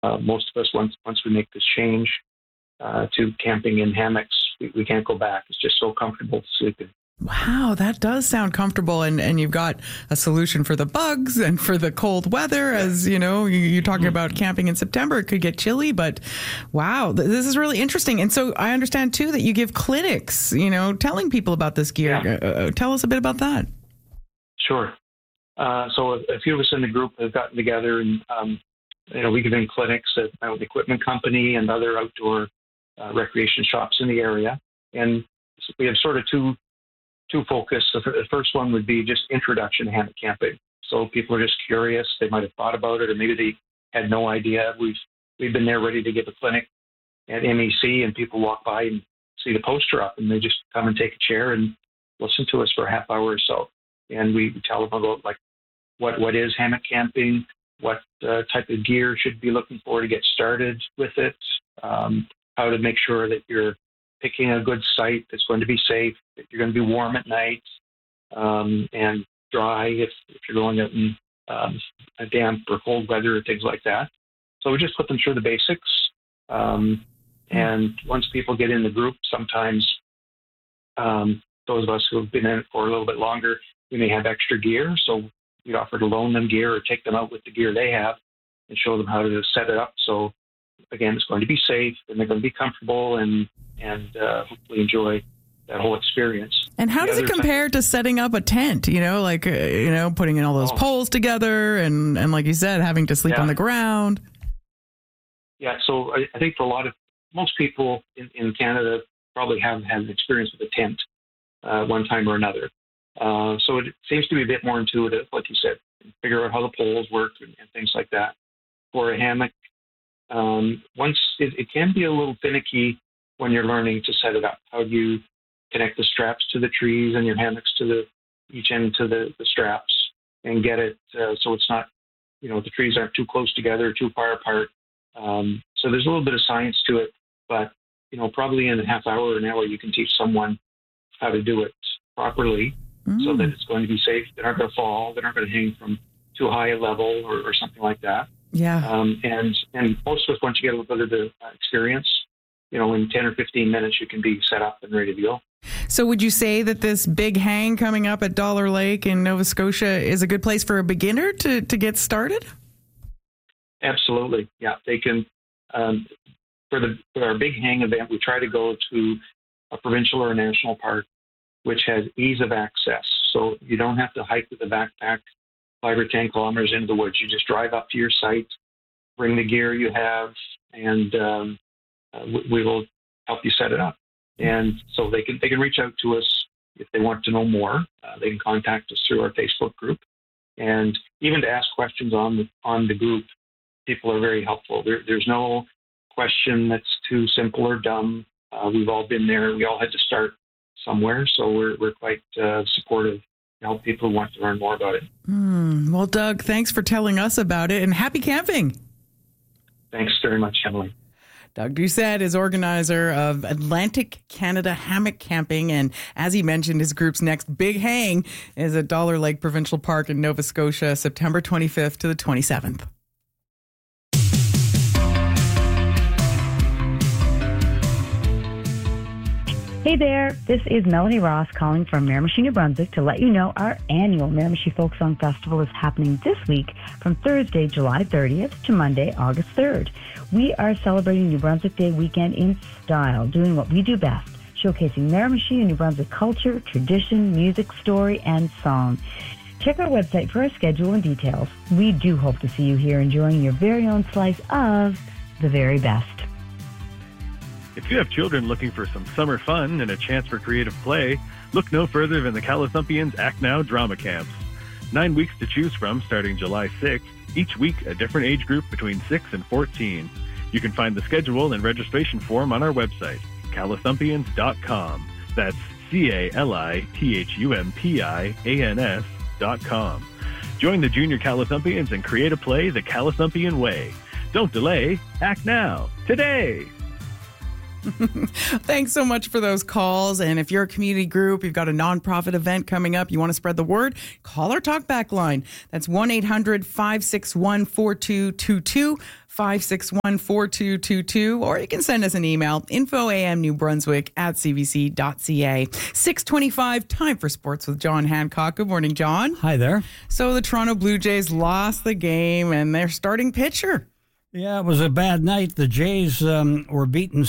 Most of us, once we make this change to camping in hammocks, we can't go back. It's just so comfortable to sleep in. Wow, that does sound comfortable. And you've got a solution for the bugs and for the cold weather. As you know, you're talking about camping in September. It could get chilly, but wow, this is really interesting. And so I understand too that you give clinics, telling people about this gear. Yeah. Tell us a bit about that. Sure. So a few of us in the group have gotten together and, we give in clinics at my own equipment company and other outdoor recreation shops in the area. And we have sort of two focus. The first one would be just introduction to hammock camping. So people are just curious. They might have thought about it, or maybe they had no idea. We've been there ready to give a clinic at MEC, and people walk by and see the poster up, and they just come and take a chair and listen to us for a half hour or so. And we tell them about what is hammock camping, what type of gear should be looking for to get started with it, how to make sure that you're picking a good site that's going to be safe, that you're going to be warm at night, and dry if you're going out in a damp or cold weather or things like that. So we just put them through the basics. And once people get in the group, sometimes those of us who have been in it for a little bit longer, we may have extra gear. So we'd offer to loan them gear or take them out with the gear they have and show them how to set it up. So again, it's going to be safe and they're going to be comfortable and hopefully enjoy that whole experience. And how does it compare to setting up a tent, putting in all those poles together and like you said, having to sleep on the ground? Yeah, so I think for most people in Canada probably have had an experience with a tent one time or another. So it seems to be a bit more intuitive, like you said, figure out how the poles work and things like that. For a hammock, once it can be a little finicky when you're learning to set it up. How do you connect the straps to the trees and your hammocks to each end to the straps and get it so it's not, the trees aren't too close together or too far apart. So there's a little bit of science to it, but, probably in a half hour or an hour, you can teach someone how to do it properly so that it's going to be safe. They're not going to fall. They're not going to hang from too high a level or something like that. Yeah. And most of us, once you get a little bit of the experience, in 10 or 15 minutes, you can be set up and ready to go. So would you say that this big hang coming up at Dollar Lake in Nova Scotia is a good place for a beginner to get started? Absolutely. Yeah, they can. For our big hang event, we try to go to a provincial or a national park, which has ease of access. So you don't have to hike with a backpack 5 or 10 kilometers into the woods. You just drive up to your site, bring the gear you have, and we will help you set it up. And so they can reach out to us if they want to know more. They can contact us through our Facebook group, and even to ask questions on the group, people are very helpful. There's no question that's too simple or dumb. We've all been there. We all had to start somewhere, so we're quite supportive to help people who want to learn more about it. Well, Doug, thanks for telling us about it, and happy camping. Thanks very much, Emily. Doug Doucette is organizer of Atlantic Canada Hammock Camping, and as he mentioned, his group's next big hang is at Dollar Lake Provincial Park in Nova Scotia, September 25th to the 27th. Hey there, this is Melanie Ross calling from Miramichi, New Brunswick to let you know our annual Miramichi Folk Song Festival is happening this week from Thursday, July 30th to Monday, August 3rd. We are celebrating New Brunswick Day weekend in style, doing what we do best, showcasing Miramichi and New Brunswick culture, tradition, music, story, and song. Check our website for our schedule and details. We do hope to see you here enjoying your very own slice of the very best. If you have children looking for some summer fun and a chance for creative play, look no further than the Calisthumpians Act Now Drama Camps. 9 weeks to choose from starting July 6th, each week a different age group between 6 and 14. You can find the schedule and registration form on our website, calisthumpians.com. That's CALITHUMPIANS.com. Join the Junior Calisthumpians and create a play the Calisthumpian way. Don't delay, act now, today! Thanks so much for those calls. And if you're a community group, you've got a nonprofit event coming up, you want to spread the word, call our talkback line. That's 1-800-561-4222. 561-4222, or you can send us an email, infoamnewbrunswick@cbc.ca. 6:25, time for sports with John Hancock. Good morning, John. Hi there. So the Toronto Blue Jays lost the game, and their starting pitcher. Yeah, it was a bad night. The Jays were beaten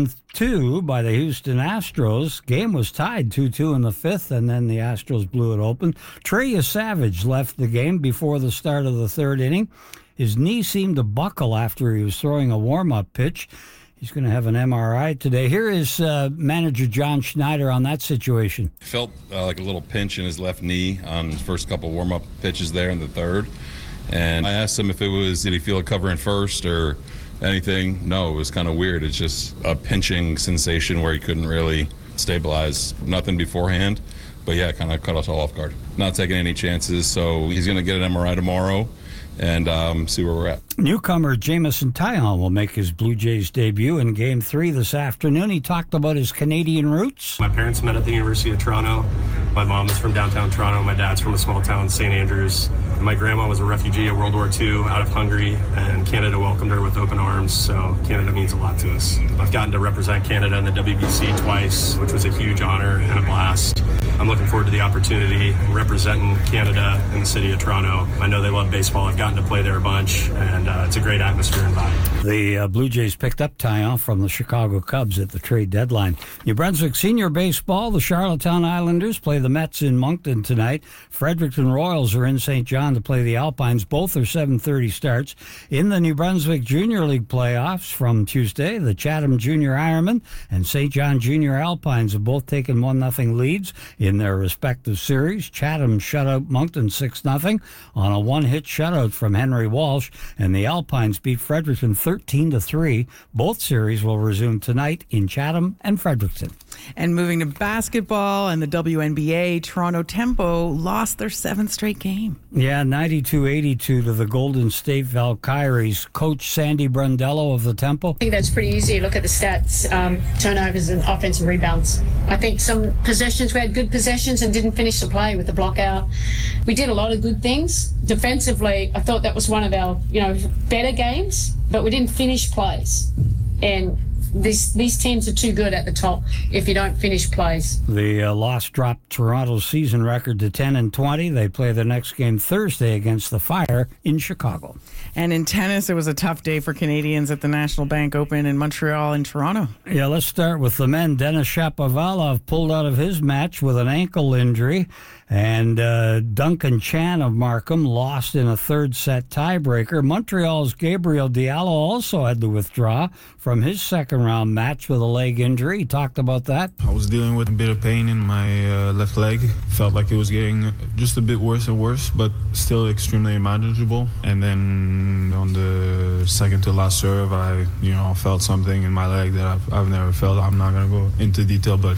7-2 by the Houston Astros. Game was tied 2-2 in the fifth, and then the Astros blew it open. Trey Savage left the game before the start of the third inning. His knee seemed to buckle after he was throwing a warm-up pitch. He's going to have an MRI today. Here is manager John Schneider on that situation. Felt like a little pinch in his left knee on his first couple warm-up pitches there in the third. And I asked him if did he feel it covering first or anything? No, it was kind of weird. It's just a pinching sensation where he couldn't really stabilize. Nothing beforehand. But yeah, it kind of caught us all off guard. Not taking any chances, so he's going to get an MRI tomorrow and see where we're at. Newcomer Jameson Taillon will make his Blue Jays debut in Game 3 this afternoon. He talked about his Canadian roots. My parents met at the University of Toronto. My mom is from downtown Toronto. My dad's from a small town, St. Andrews. My grandma was a refugee of World War II out of Hungary, and Canada welcomed her with open arms, so Canada means a lot to us. I've gotten to represent Canada in the WBC twice, which was a huge honor and a blast. I'm looking forward to the opportunity representing Canada in the city of Toronto. I know they love baseball. I've gotten to play there a bunch, and it's a great atmosphere and vibe. The Blue Jays picked up Taillon from the Chicago Cubs at the trade deadline. New Brunswick Senior Baseball, the Charlottetown Islanders play the Mets in Moncton tonight. Fredericton Royals are in St. John to play the Alpines. Both are 7:30 starts. In the New Brunswick Junior League playoffs from Tuesday, the Chatham Junior Ironmen and St. John Junior Alpines have both taken 1-0 leads in their respective series. Chatham shut out Moncton 6-0 on a one-hit shutout from Henry Walsh, and the Alpines beat Fredericton 13-3. Both series will resume tonight in Chatham and Fredericton. And moving to basketball and the WNBA, Toronto Tempo lost their 7th straight game. Yeah, 92-82 to the Golden State Valkyries. Coach Sandy Brundello of the Tempo. I think that's pretty easy. Look at the stats, turnovers and offensive rebounds. I think some possessions, we had good possessions and didn't finish the play with the block out. We did a lot of good things. Defensively, I thought that was one of our, better games, but we didn't finish plays. And these teams are too good at the top if you don't finish plays. The loss dropped Toronto's season record to 10-20. They play their next game Thursday against the Fire in Chicago. And in tennis, it was a tough day for Canadians at the National Bank Open in Montreal and Toronto. Yeah, let's start with the men. Denis Shapovalov pulled out of his match with an ankle injury. And Duncan Chan of Markham lost in a third-set tiebreaker. Montreal's Gabriel Diallo also had to withdraw from his second-round match with a leg injury. He talked about that. I was dealing with a bit of pain in my left leg. Felt like it was getting just a bit worse and worse, but still extremely manageable. And then on the second-to-last serve, I felt something in my leg that I've never felt. I'm not going to go into detail, but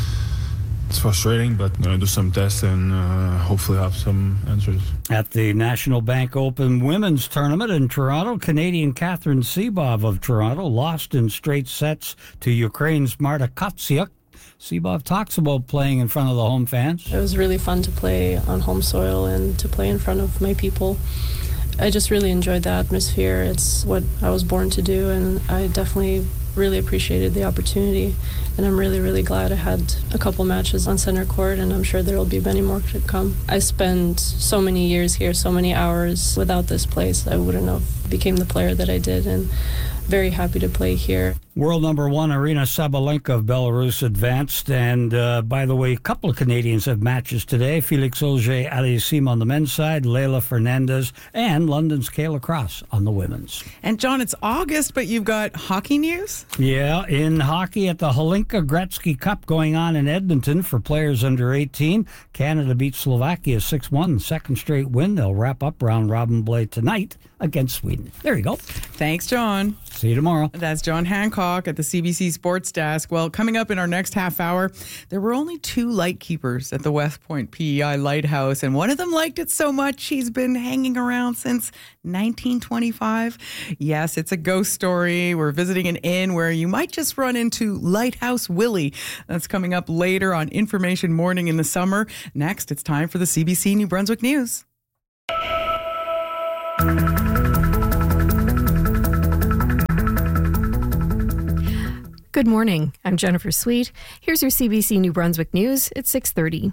it's frustrating, but I'm going to do some tests and hopefully have some answers. At the National Bank Open Women's Tournament in Toronto, Canadian Catherine Sebov of Toronto lost in straight sets to Ukraine's Marta Kotsiuk. Sebov talks about playing in front of the home fans. It was really fun to play on home soil and to play in front of my people. I just really enjoyed the atmosphere. It's what I was born to do, and I definitely really appreciated the opportunity, and I'm really, really glad I had a couple matches on center court, and I'm sure there will be many more to come. I spent so many years here, so many hours. Without this place, I wouldn't have became the player that I did, and very happy to play here. World number one Aryna Sabalenka of Belarus advanced, and by the way, a couple of Canadians have matches today. Felix Auger-Aliassime on the men's side, Leylah Fernandez, and London's Kayla Cross on the women's. And John, it's August, but you've got hockey news? Yeah, in hockey at the Hlinka Gretzky Cup going on in Edmonton for players under 18. Canada beat Slovakia 6-1, second straight win. They'll wrap up round robin play tonight against Sweden. There you go. Thanks, John. See you tomorrow. That's John Hancock at the CBC Sports Desk. Well, coming up in our next half hour, there were only 2 lightkeepers at the West Point PEI Lighthouse, and one of them liked it so much he's been hanging around since 1925. Yes, it's a ghost story. We're visiting an inn where you might just run into Lighthouse Willie. That's coming up later on Information Morning in the Summer. Next, it's time for the CBC New Brunswick News. Good morning. I'm Jennifer Sweet. Here's your CBC New Brunswick News at 6:30.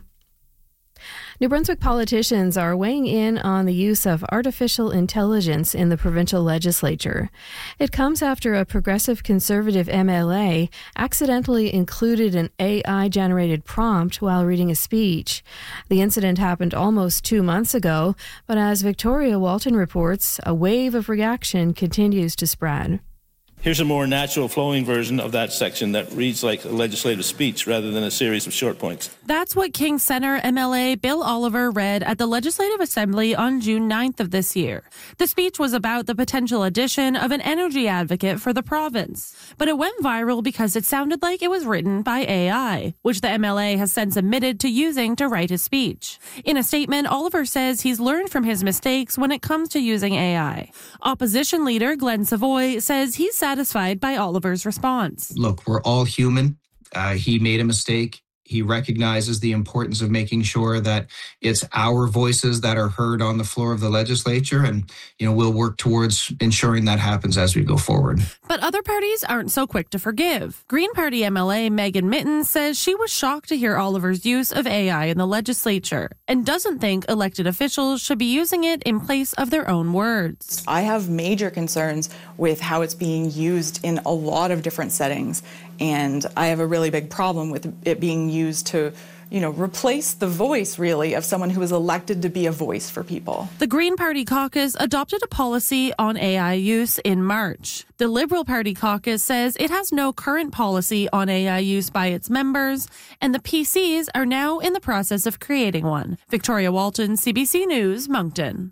New Brunswick politicians are weighing in on the use of artificial intelligence in the provincial legislature. It comes after a progressive conservative MLA accidentally included an AI-generated prompt while reading a speech. The incident happened almost 2 months ago, but as Victoria Walton reports, a wave of reaction continues to spread. Here's a more natural flowing version of that section that reads like a legislative speech rather than a series of short points. That's what King Centre MLA Bill Oliver read at the Legislative Assembly on June 9th of this year. The speech was about the potential addition of an energy advocate for the province, but it went viral because it sounded like it was written by AI, which the MLA has since admitted to using to write his speech. In a statement, Oliver says he's learned from his mistakes when it comes to using AI. Opposition leader Glenn Savoy says he's satisfied by Oliver's response. Look, we're all human. He made a mistake. He recognizes the importance of making sure that it's our voices that are heard on the floor of the legislature. And, we'll work towards ensuring that happens as we go forward. But other parties aren't so quick to forgive. Green Party MLA Megan Mitten says she was shocked to hear Oliver's use of AI in the legislature and doesn't think elected officials should be using it in place of their own words. I have major concerns with how it's being used in a lot of different settings. And I have a really big problem with it being used to, replace the voice, really, of someone who is elected to be a voice for people. The Green Party caucus adopted a policy on AI use in March. The Liberal Party caucus says it has no current policy on AI use by its members, and the PCs are now in the process of creating one. Victoria Walton, CBC News, Moncton.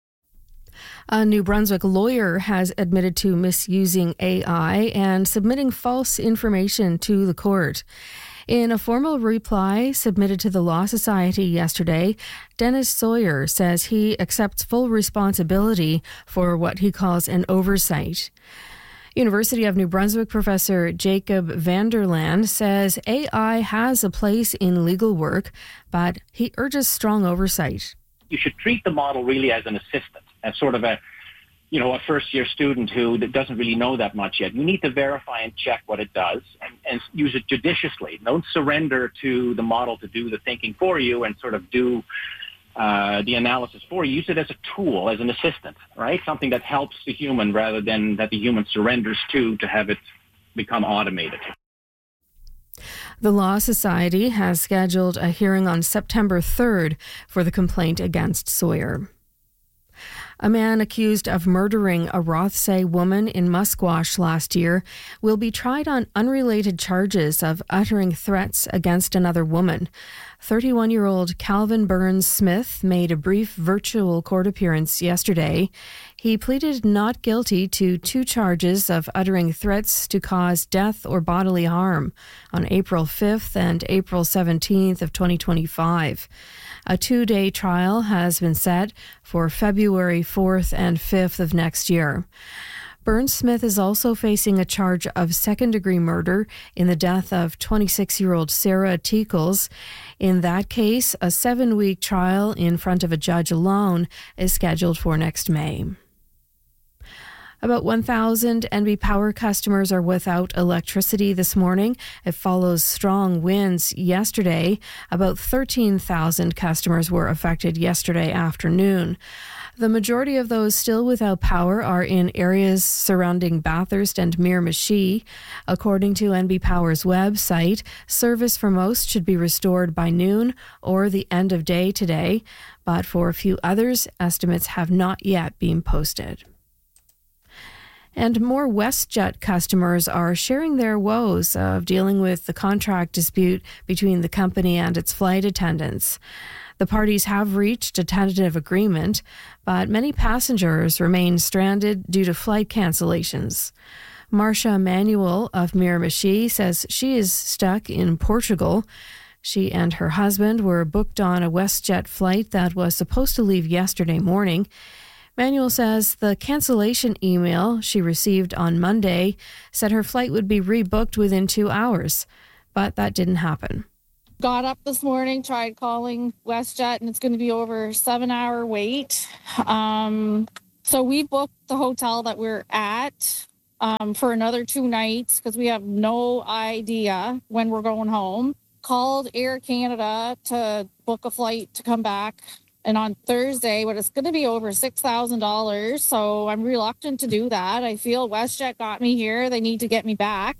A New Brunswick lawyer has admitted to misusing AI and submitting false information to the court. In a formal reply submitted to the Law Society yesterday, Dennis Sawyer says he accepts full responsibility for what he calls an oversight. University of New Brunswick professor Jacob Vanderland says AI has a place in legal work, but he urges strong oversight. You should treat the model really as an assistant, as sort of a first-year student who doesn't really know that much yet. You need to verify and check what it does and use it judiciously. Don't surrender to the model to do the thinking for you and sort of do the analysis for you. Use it as a tool, as an assistant, right? Something that helps the human rather than that the human surrenders to have it become automated. The Law Society has scheduled a hearing on September 3rd for the complaint against Sawyer. A man accused of murdering a Rothsay woman in Musquash last year will be tried on unrelated charges of uttering threats against another woman. 31-year-old Calvin Burns Smith made a brief virtual court appearance yesterday. He pleaded not guilty to 2 charges of uttering threats to cause death or bodily harm on April 5th and April 17th of 2025. A 2-day trial has been set for February 4th and 5th of next year. Burns Smith is also facing a charge of second-degree murder in the death of 26-year-old Sarah Teakles. In that case, a 7-week trial in front of a judge alone is scheduled for next May. About 1,000 NB Power customers are without electricity this morning. It follows strong winds yesterday. About 13,000 customers were affected yesterday afternoon. The majority of those still without power are in areas surrounding Bathurst and Miramichi. According to NB Power's website, service for most should be restored by noon or the end of day today, but for a few others, estimates have not yet been posted. And more WestJet customers are sharing their woes of dealing with the contract dispute between the company and its flight attendants. The parties have reached a tentative agreement, but many passengers remain stranded due to flight cancellations. Marcia Manuel of Miramichi says she is stuck in Portugal. She and her husband were booked on a WestJet flight that was supposed to leave yesterday morning. Manuel says the cancellation email she received on Monday said her flight would be rebooked within 2 hours, but that didn't happen. Got up this morning, tried calling WestJet, and it's going to be over a 7-hour wait. So we booked the hotel that we're at for another 2 nights because we have no idea when we're going home. Called Air Canada to book a flight to come back. And on Thursday, but it's going to be over $6,000. So I'm reluctant to do that. I feel WestJet got me here. They need to get me back.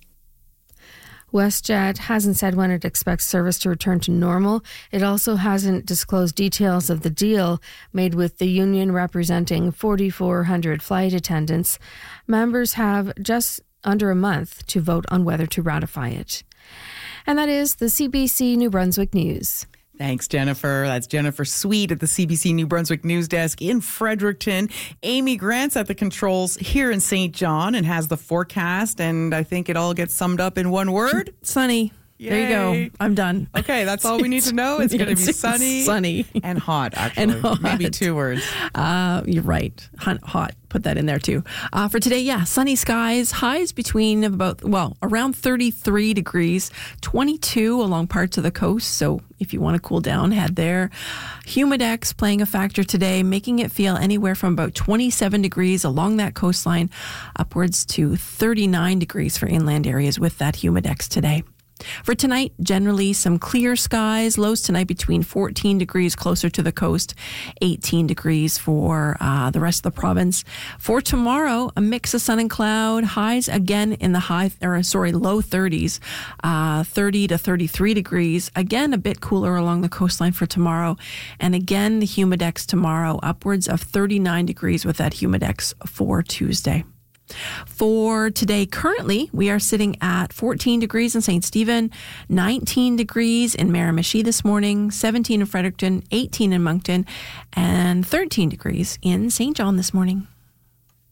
WestJet hasn't said when it expects service to return to normal. It also hasn't disclosed details of the deal made with the union representing 4,400 flight attendants. Members have just under a month to vote on whether to ratify it. And that is the CBC New Brunswick News. Thanks, Jennifer. That's Jennifer Sweet at the CBC New Brunswick News Desk in Fredericton. Amy Grant's at the controls here in St. John and has the forecast, and I think it all gets summed up in one word. Sunny. Yay. There you go. I'm done. Okay, that's all we need to know. It's going to be sunny and hot, actually. And hot. Maybe 2 words. You're right. Hot. Put that in there too. For today, sunny skies, highs between around 33 degrees, 22 along parts of the coast. So if you want to cool down, head there. Humidex playing a factor today, making it feel anywhere from about 27 degrees along that coastline, upwards to 39 degrees for inland areas with that Humidex today. For tonight, generally some clear skies, lows tonight between 14 degrees closer to the coast, 18 degrees for the rest of the province. For tomorrow, a mix of sun and cloud, highs again in the low 30s, 30 to 33 degrees. Again, a bit cooler along the coastline for tomorrow. And again, the Humidex tomorrow, upwards of 39 degrees with that Humidex for Tuesday. For today, currently, we are sitting at 14 degrees in St. Stephen, 19 degrees in Miramichi this morning, 17 in Fredericton, 18 in Moncton, and 13 degrees in St. John this morning.